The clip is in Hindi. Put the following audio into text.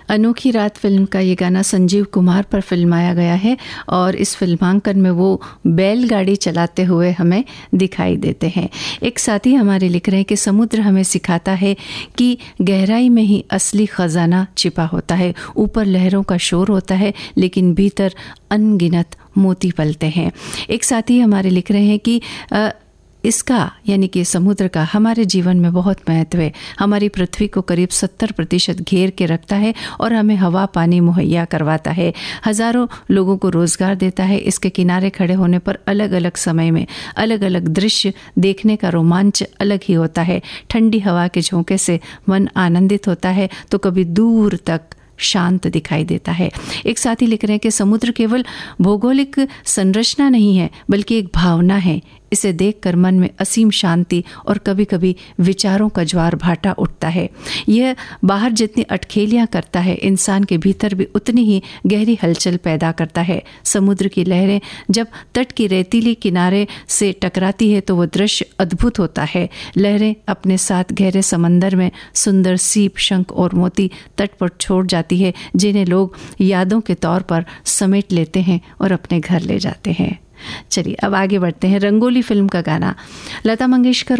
अनोखी रात फिल्म का ये गाना संजीव कुमार पर फिल्माया गया है और इस फिल्मांकन में वो बैलगाड़ी चलाते हुए हमें दिखाई देते हैं। एक साथी हमारे लिख रहे हैं कि समुद्र हमें सिखाता है कि गहराई में ही असली खजाना छिपा होता है। ऊपर लहरों का शोर होता है लेकिन भीतर अनगिनत मोती पलते हैं। एक साथी हमारे लिख रहे हैं कि इसका यानी कि समुद्र का हमारे जीवन में बहुत महत्व है। हमारी पृथ्वी को करीब 70% घेर के रखता है और हमें हवा पानी मुहैया करवाता है। हजारों लोगों को रोजगार देता है। इसके किनारे खड़े होने पर अलग अलग समय में अलग अलग दृश्य देखने का रोमांच अलग ही होता है। ठंडी हवा के झोंके से मन आनंदित होता है तो कभी दूर तक शांत दिखाई देता है। एक साथी लिख रहे हैं कि समुद्र केवल भौगोलिक संरचना नहीं है बल्कि एक भावना है। इसे देखकर मन में असीम शांति और कभी कभी विचारों का ज्वार भाटा उठता है। यह बाहर जितनी अटखेलियां करता है इंसान के भीतर भी उतनी ही गहरी हलचल पैदा करता है। समुद्र की लहरें जब तट की रेतीली किनारे से टकराती है तो वह दृश्य अद्भुत होता है। लहरें अपने साथ गहरे समंदर में सुंदर सीप शंख और मोती तट पर छोड़ जाती है जिन्हें लोग यादों के तौर पर समेट लेते हैं और अपने घर ले जाते हैं। चलिए अब आगे बढ़ते हैं। रंगोली फिल्म का गाना लता मंगेशकर